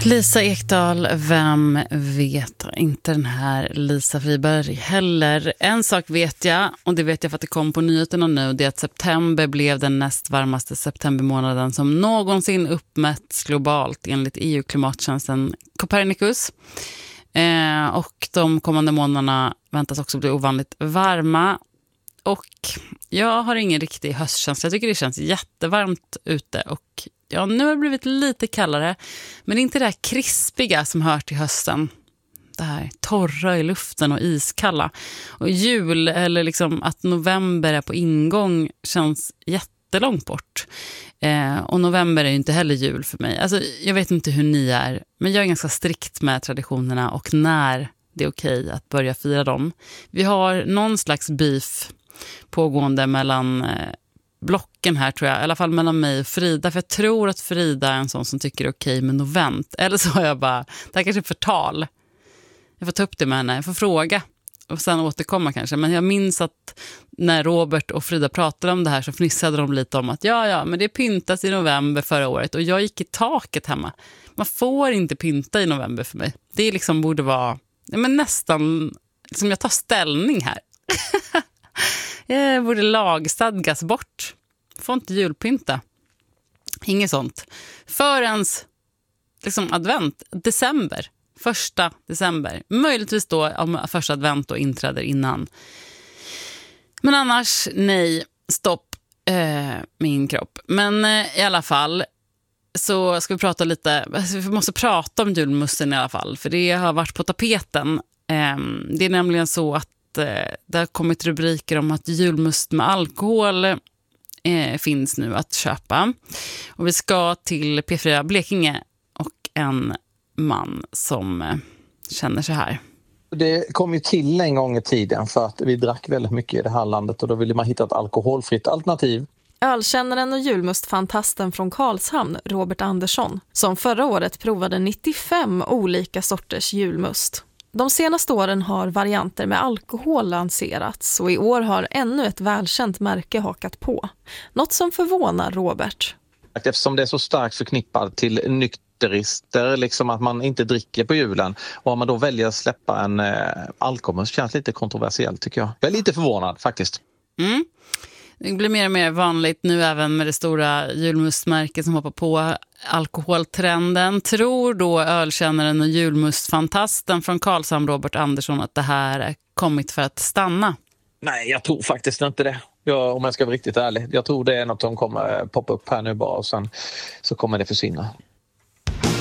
Lisa Ekdahl, vem vet inte den här Lisa Friberg heller. En sak vet jag, och det vet jag för att det kom på nyheterna nu, det är att september blev den näst varmaste septembermånaden som någonsin uppmätts globalt enligt EU-klimattjänsten Copernicus. Och de kommande månaderna väntas också bli ovanligt varma. Och jag har ingen riktig höstkänsla. Jag tycker det känns jättevarmt ute och ja, nu har det blivit lite kallare. Men inte det här krispiga som hör till hösten. Det här torra i luften och iskalla. Och jul, eller liksom att november är på ingång, känns jättelångt bort. Och november är ju inte heller jul för mig. Alltså, jag vet inte hur ni är, men jag är ganska strikt med traditionerna och när det är okej att börja fira dem. Vi har någon slags beef pågående mellan blocken här, tror jag. I alla fall mellan mig och Frida. För jag tror att Frida är en sån som tycker det är okej med novent. Eller så har jag bara, det här kanske är förtal. Jag får ta upp det med henne, jag får fråga. Och sen återkomma kanske. Men jag minns att när Robert och Frida pratade om det här så fnissade de lite om att ja, men det pyntas i november förra året. Och jag gick i taket hemma. Man får inte pynta i november för mig. Det liksom borde vara, ja, men nästan, liksom jag tar ställning här. Jag borde lagstadgas bort. Får inte julpynta. Inget sånt. Förrän liksom advent, december. 1 december. Möjligtvis då om första advent och inträder innan. Men annars, nej, stopp min kropp. Men i alla fall så ska vi prata lite, alltså, vi måste prata om julmusten i alla fall. För det har varit på tapeten. Det är nämligen så att det har kommit rubriker om att julmust med alkohol finns nu att köpa. Och vi ska till P4 Blekinge och en man som känner så här. Det kom ju till en gång i tiden för att vi drack väldigt mycket i det här landet och då ville man hitta ett alkoholfritt alternativ. Ölkännaren och julmustfantasten från Karlshamn, Robert Andersson, som förra året provade 95 olika sorters julmust. De senaste åren har varianter med alkohol lanserats och i år har ännu ett välkänt märke hakat på. Något som förvånar Robert. Eftersom det är så starkt förknippat till nykterister, liksom att man inte dricker på julen, och om man då väljer att släppa en alkoholmust känns lite kontroversiellt, tycker jag. Jag är lite förvånad faktiskt. Det blir mer och mer vanligt nu även med det stora julmustmärket som hoppar på alkoholtrenden. Tror då ölkännaren och julmustfantasten från Karlshamn, Robert Andersson, att det här är kommit för att stanna? Nej, jag tror faktiskt inte det. Om jag ska vara riktigt ärlig. Jag tror det är något som kommer poppa upp här nu bara och sen så kommer det försvinna.